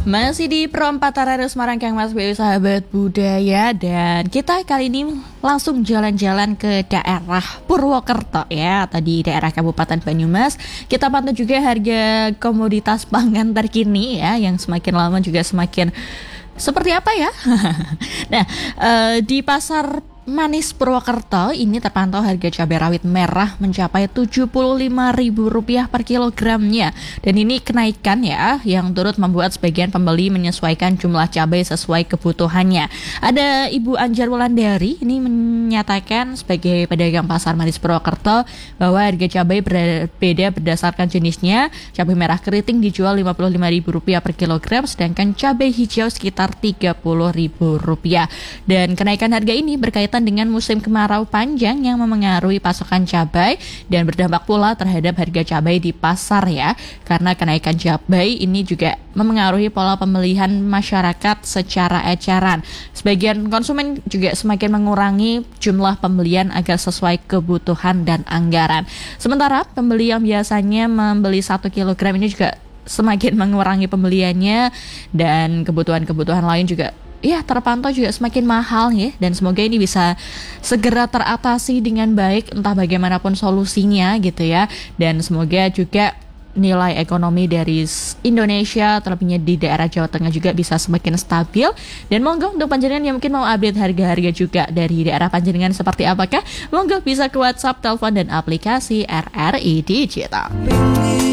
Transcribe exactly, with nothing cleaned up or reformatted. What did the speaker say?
Masih di Perempatan Radio Semarang Kang Mas B, sahabat budaya, dan kita kali ini langsung jalan-jalan ke daerah Purwokerto ya, atau di daerah Kabupaten Banyumas. Kita pantau juga harga komoditas pangan terkini ya, yang semakin lama juga semakin seperti apa ya. Nah, uh, di pasar Manis Purwokerto ini terpantau harga cabai rawit merah mencapai tujuh puluh lima ribu rupiah per kilogramnya. Dan ini kenaikan ya, yang turut membuat sebagian pembeli menyesuaikan jumlah cabai sesuai kebutuhannya. Ada Ibu Anjar Wulandari ini menyatakan sebagai pedagang pasar Manis Purwokerto bahwa harga cabai berbeda berdasarkan jenisnya. Cabai merah keriting dijual lima puluh lima ribu rupiah per kilogram, sedangkan cabai hijau sekitar tiga puluh ribu rupiah. Dan kenaikan harga ini berkaitan dengan musim kemarau panjang yang memengaruhi pasokan cabai dan berdampak pula terhadap harga cabai di pasar ya, karena kenaikan cabai ini juga memengaruhi pola pembelian masyarakat secara eceran. Sebagian konsumen juga semakin mengurangi jumlah pembelian agar sesuai kebutuhan dan anggaran. Sementara pembeli yang biasanya membeli satu kilogram ini juga semakin mengurangi pembeliannya, dan kebutuhan-kebutuhan lain juga ya terpantau juga semakin mahal ya, dan semoga ini bisa segera teratasi dengan baik, entah bagaimanapun solusinya gitu ya. Dan semoga juga nilai ekonomi dari Indonesia, terlebihnya di daerah Jawa Tengah juga bisa semakin stabil. Dan monggo untuk panjenengan yang mungkin mau update harga-harga juga dari daerah panjenengan seperti apakah, monggo bisa ke WhatsApp, telepon, dan aplikasi R R I Digital.